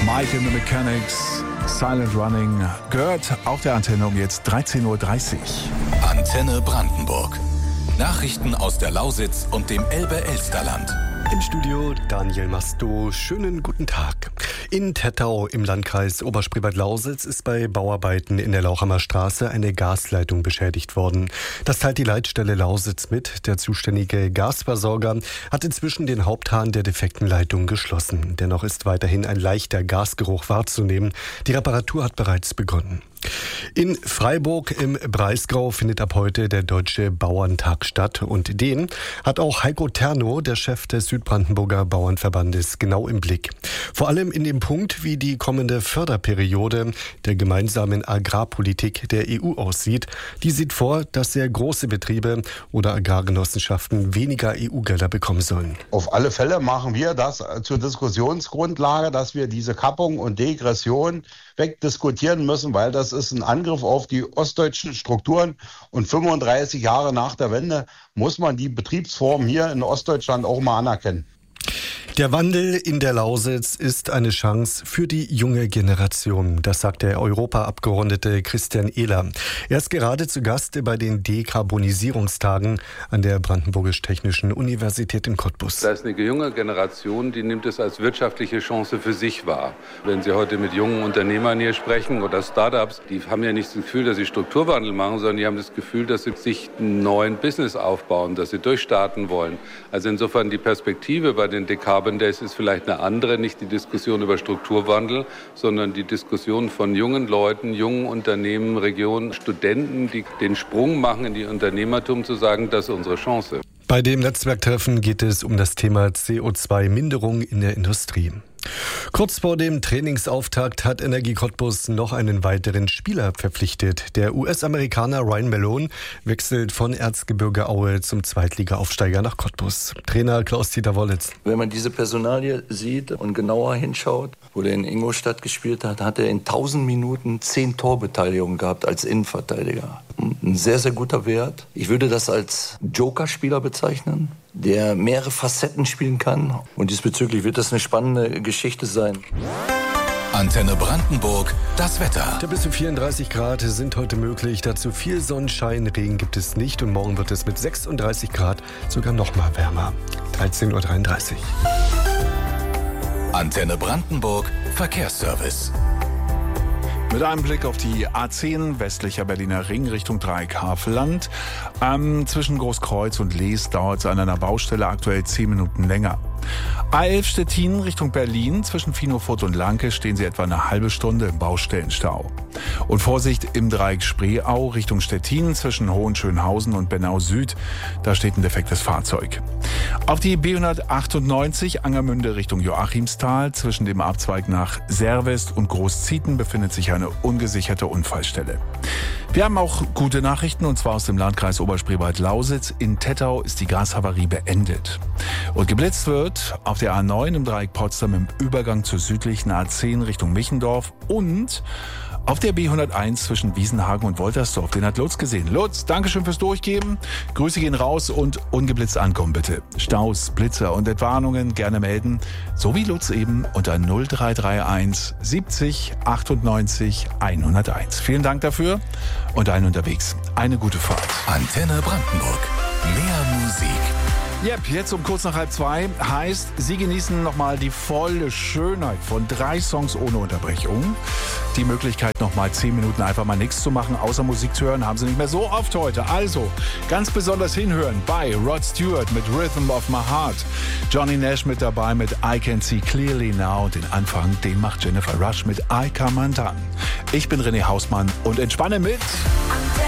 Mike and the Mechanics, Silent Running, gehört auf der Antenne um jetzt 13.30 Uhr. Antenne Brandenburg. Nachrichten aus der Lausitz und dem Elbe-Elsterland. Im Studio Daniel Masto. Schönen guten Tag. In Tettau im Landkreis Oberspreewald-Lausitz ist bei Bauarbeiten in der Lauchhammer Straße eine Gasleitung beschädigt worden. Das teilt die Leitstelle Lausitz mit. Der zuständige Gasversorger hat inzwischen den Haupthahn der defekten Leitung geschlossen. Dennoch ist weiterhin ein leichter Gasgeruch wahrzunehmen. Die Reparatur hat bereits begonnen. In Freiburg im Breisgau findet ab heute der Deutsche Bauerntag statt. Und den hat auch Heiko Terno, der Chef des Südbrandenburger Bauernverbandes, genau im Blick. Vor allem in dem Punkt, wie die kommende Förderperiode der gemeinsamen Agrarpolitik der EU aussieht. Die sieht vor, dass sehr große Betriebe oder Agrargenossenschaften weniger EU-Gelder bekommen sollen. Auf alle Fälle machen wir das zur Diskussionsgrundlage, dass wir diese Kappung und Degression wegdiskutieren müssen, weil das ist ein Angriff auf die ostdeutschen Strukturen. Und 35 Jahre nach der Wende muss man die Betriebsform hier in Ostdeutschland auch mal anerkennen. Der Wandel in der Lausitz ist eine Chance für die junge Generation. Das sagt der Europaabgeordnete Christian Ehler. Er ist gerade zu Gast bei den Dekarbonisierungstagen an der Brandenburgisch-Technischen Universität in Cottbus. Da ist eine junge Generation, die nimmt es als wirtschaftliche Chance für sich wahr. Wenn Sie heute mit jungen Unternehmern hier sprechen oder Startups, die haben ja nicht das Gefühl, dass sie Strukturwandel machen, sondern die haben das Gefühl, dass sie sich einen neuen Business aufbauen, dass sie durchstarten wollen. Also insofern die Perspektive bei den Decarbon Days ist vielleicht eine andere, nicht die Diskussion über Strukturwandel, sondern die Diskussion von jungen Leuten, jungen Unternehmen, Regionen, Studenten, die den Sprung machen in die Unternehmertum, zu sagen, das ist unsere Chance. Bei dem Netzwerktreffen geht es um das Thema CO2-Minderung in der Industrie. Kurz vor dem Trainingsauftakt hat Energie Cottbus noch einen weiteren Spieler verpflichtet. Der US-Amerikaner Ryan Malone wechselt von Erzgebirge Aue zum Zweitliga-Aufsteiger nach Cottbus. Trainer Klaus-Dieter Wollitz. Wenn man diese Personalie sieht und genauer hinschaut, wo der in Ingolstadt gespielt hat, hat er in 1000 Minuten 10 Torbeteiligungen gehabt als Innenverteidiger. Ein sehr, sehr guter Wert. Ich würde das als Joker-Spieler bezeichnen, der mehrere Facetten spielen kann. Und diesbezüglich wird das eine spannende Geschichte sein. Antenne Brandenburg, das Wetter. Bis zu 34 Grad sind heute möglich. Dazu viel Sonnenschein, Regen gibt es nicht. Und morgen wird es mit 36 Grad sogar noch mal wärmer. 13.33 Uhr. Antenne Brandenburg, Verkehrsservice. Mit einem Blick auf die A10 westlicher Berliner Ring Richtung Dreieckhavelland. Zwischen Großkreuz und Lees dauert es an einer Baustelle aktuell 10 Minuten länger. A11 Stettin Richtung Berlin. Zwischen Finofurt und Lanke stehen Sie etwa eine halbe Stunde im Baustellenstau. Und Vorsicht im Dreieck Spreeau Richtung Stettin zwischen Hohenschönhausen und Bernau Süd. Da steht ein defektes Fahrzeug. Auf die B198 Angermünde Richtung Joachimsthal. Zwischen dem Abzweig nach Servest und Großzieten befindet sich eine ungesicherte Unfallstelle. Wir haben auch gute Nachrichten, und zwar aus dem Landkreis Oberspreewald-Lausitz. In Tettau ist die Gashavarie beendet. Und geblitzt wird auf der A9 im Dreieck Potsdam im Übergang zur südlichen A10 Richtung Michendorf und auf der B101 zwischen Wiesenhagen und Woltersdorf. Den hat Lutz gesehen. Lutz, Dankeschön fürs Durchgeben. Grüße gehen raus und ungeblitzt ankommen bitte. Staus, Blitzer und Entwarnungen gerne melden. So wie Lutz eben unter 0331 70 98 101. Vielen Dank dafür und allen unterwegs. Eine gute Fahrt. Antenne Brandenburg. Mehr Musik. Yep, jetzt um kurz nach 1:30 heißt, Sie genießen nochmal die volle Schönheit von 3 Songs ohne Unterbrechung. Die Möglichkeit, nochmal 10 Minuten einfach mal nichts zu machen, außer Musik zu hören, haben Sie nicht mehr so oft heute. Also, ganz besonders hinhören bei Rod Stewart mit Rhythm of My Heart. Johnny Nash mit dabei mit I Can See Clearly Now. Und den Anfang, den macht Jennifer Rush mit I Come Undone. Ich bin René Hausmann und entspanne mit...